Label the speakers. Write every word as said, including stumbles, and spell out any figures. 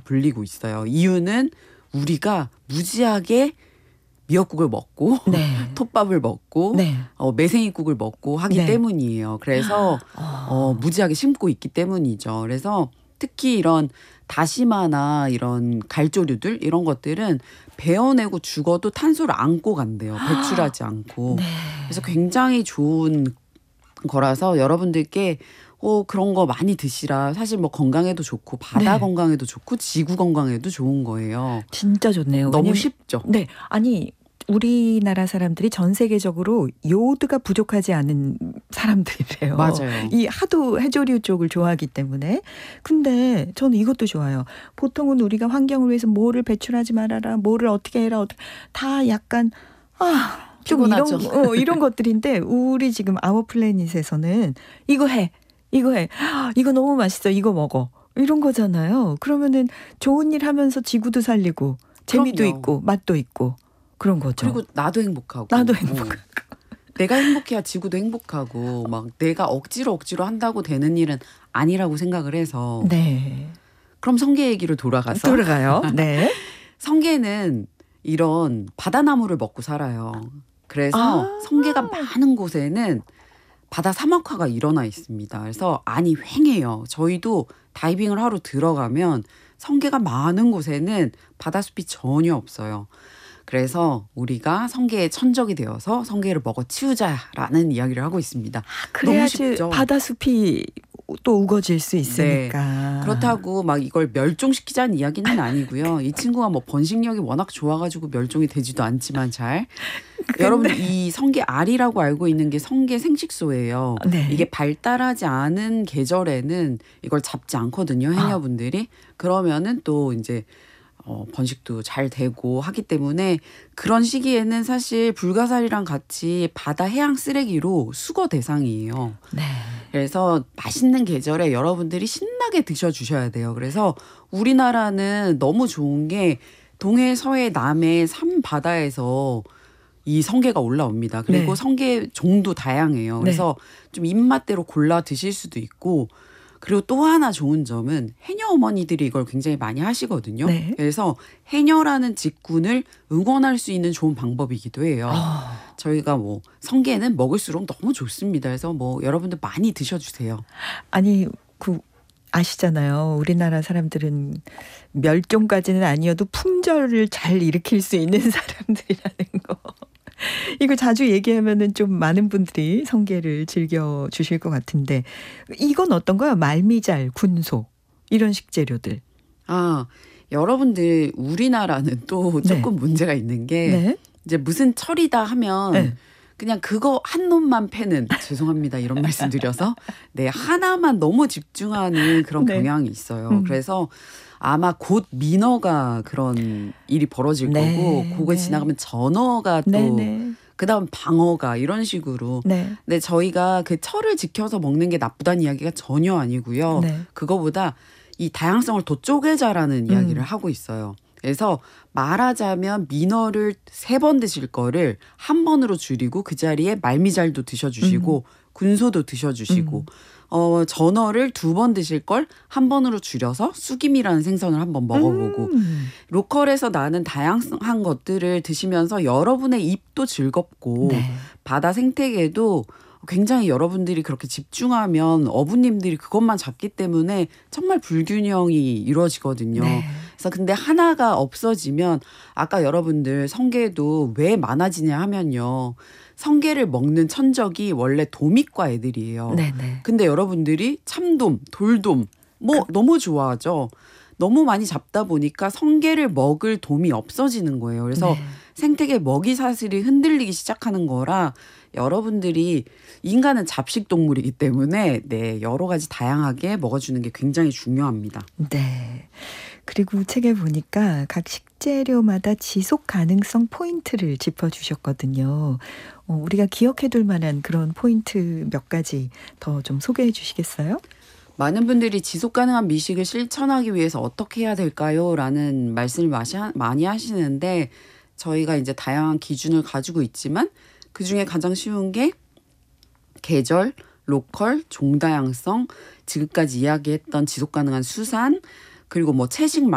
Speaker 1: 불리고 있어요. 이유는 우리가 무지하게 미역국을 먹고
Speaker 2: 네.
Speaker 1: 톱밥을 먹고
Speaker 2: 네.
Speaker 1: 어, 매생이국을 먹고 하기
Speaker 2: 네.
Speaker 1: 때문이에요. 그래서 어, 무지하게 심고 있기 때문이죠. 그래서 특히 이런 다시마나 이런 갈조류들 이런 것들은 베어내고 죽어도 탄소를 안고 간대요. 배출하지 않고.
Speaker 2: 네.
Speaker 1: 그래서 굉장히 좋은 거라서 여러분들께 어, 그런 거 많이 드시라. 사실 뭐 건강에도 좋고 바다
Speaker 2: 네.
Speaker 1: 건강에도 좋고 지구 건강에도 좋은 거예요.
Speaker 2: 진짜 좋네요.
Speaker 1: 너무
Speaker 2: 왜냐면,
Speaker 1: 쉽죠.
Speaker 2: 네. 아니 우리나라 사람들이 전 세계적으로 요오드가 부족하지 않은 사람들이래요.
Speaker 1: 맞아요.
Speaker 2: 이 하도 해조류 쪽을 좋아하기 때문에. 근데 저는 이것도 좋아요. 보통은 우리가 환경을 위해서 뭐를 배출하지 말아라, 뭐를 어떻게 해라, 어떻게 다 약간 아, 좀
Speaker 1: 피곤하죠.
Speaker 2: 이런 어, 이런 것들인데 우리 지금 아워 플래닛에서는 이거 해, 이거 해, 이거 너무 맛있어, 이거 먹어. 이런 거잖아요. 그러면은 좋은 일 하면서 지구도 살리고 재미도
Speaker 1: 그럼요.
Speaker 2: 있고 맛도 있고. 그런 거죠.
Speaker 1: 그리고 나도 행복하고.
Speaker 2: 나도 행복하고.
Speaker 1: 어. 내가 행복해야 지구도 행복하고 막 내가 억지로 억지로 한다고 되는 일은 아니라고 생각을 해서.
Speaker 2: 네.
Speaker 1: 그럼 성게 얘기로 돌아가서.
Speaker 2: 돌아가요. 네.
Speaker 1: 성게는 이런 바다나무를 먹고 살아요. 그래서
Speaker 2: 아.
Speaker 1: 성게가 많은 곳에는 바다 사막화가 일어나 있습니다. 그래서 안이 휑해요. 저희도 다이빙을 하러 들어가면 성게가 많은 곳에는 바다숲이 전혀 없어요. 그래서 우리가 성게에 천적이 되어서 성게를 먹어 치우자라는 이야기를 하고 있습니다.
Speaker 2: 그래야지
Speaker 1: 너무 쉽죠.
Speaker 2: 바다숲이 또 우거질 수 있으니까.
Speaker 1: 네. 그렇다고 막 이걸 멸종시키자는 이야기는 아니고요. 이 친구가 뭐 번식력이 워낙 좋아가지고 멸종이 되지도 않지만 잘.
Speaker 2: 근데...
Speaker 1: 여러분 이 성게 알이라고 알고 있는 게 성게 생식소예요.
Speaker 2: 네.
Speaker 1: 이게 발달하지 않은 계절에는 이걸 잡지 않거든요. 해녀분들이. 아. 그러면은 또 이제 어, 번식도 잘 되고 하기 때문에 그런 시기에는 사실 불가사리랑 같이 바다 해양 쓰레기로 수거 대상이에요.
Speaker 2: 네.
Speaker 1: 그래서 맛있는 계절에 여러분들이 신나게 드셔주셔야 돼요. 그래서 우리나라는 너무 좋은 게 동해, 서해, 남해 삼 바다에서 이 성게가 올라옵니다. 그리고
Speaker 2: 네.
Speaker 1: 성게 종도 다양해요. 그래서 네. 좀 입맛대로 골라 드실 수도 있고 그리고 또 하나 좋은 점은 해녀 어머니들이 이걸 굉장히 많이 하시거든요.
Speaker 2: 네.
Speaker 1: 그래서 해녀라는 직군을 응원할 수 있는 좋은 방법이기도 해요. 어. 저희가 뭐 성게는 먹을수록 너무 좋습니다. 그래서 뭐 여러분들 많이 드셔주세요.
Speaker 2: 아니 그 아시잖아요. 우리나라 사람들은 멸종까지는 아니어도 품절을 잘 일으킬 수 있는 사람들이라는 거. 이거 자주 얘기하면은 좀 많은 분들이 성게를 즐겨 주실 것 같은데 이건 어떤가요? 말미잘, 군소 이런 식재료들.
Speaker 1: 아, 여러분들 우리나라는 또 조금 네. 문제가 있는 게 네. 이제 무슨 철이다 하면 네. 그냥 그거 한 놈만 패는 죄송합니다 이런 말씀 드려서 네 하나만 너무 집중하는 그런 네. 경향이 있어요. 음. 그래서 아마 곧 민어가 그런 일이 벌어질 네. 거고 그거 네. 지나가면 전어가 또 네. 네. 그다음 방어가 이런 식으로 네. 근데 저희가 그 철을 지켜서 먹는 게 나쁘다는 이야기가 전혀 아니고요. 네. 그거보다 이 다양성을 더 쪼개자라는 음. 이야기를 하고 있어요. 그래서 말하자면 민어를 세 번 드실 거를 한 번으로 줄이고 그 자리에 말미잘도 드셔주시고 음. 군소도 드셔주시고 음. 어, 전어를 두 번 드실 걸 한 번으로 줄여서 쑥임이라는 생선을 한번 먹어보고 음. 로컬에서 나는 다양한 것들을 드시면서 여러분의 입도 즐겁고 네. 바다 생태계도 굉장히 여러분들이 그렇게 집중하면 어부님들이 그것만 잡기 때문에 정말 불균형이 이루어지거든요. 네. 그래서 근데 하나가 없어지면 아까 여러분들 성게도 왜 많아지냐 하면요. 성게를 먹는 천적이 원래 도미과 애들이에요. 네네. 근데 여러분들이 참돔, 돌돔 뭐 그... 너무 좋아하죠. 너무 많이 잡다 보니까 성게를 먹을 돔이 없어지는 거예요. 그래서 네. 생태계 먹이 사슬이 흔들리기 시작하는 거라 여러분들이 인간은 잡식 동물이기 때문에 네, 여러 가지 다양하게 먹어주는 게 굉장히 중요합니다.
Speaker 2: 네. 그리고 책에 보니까 각 식재료마다 지속 가능성 포인트를 짚어주셨거든요. 어, 우리가 기억해둘 만한 그런 포인트 몇 가지 더 좀 소개해 주시겠어요?
Speaker 1: 많은 분들이 지속 가능한 미식을 실천하기 위해서 어떻게 해야 될까요? 라는 말씀을 많이 하시는데 저희가 이제 다양한 기준을 가지고 있지만 그중에 가장 쉬운 게 계절, 로컬, 종다양성, 지금까지 이야기했던 지속 가능한 수산, 그리고 뭐 채식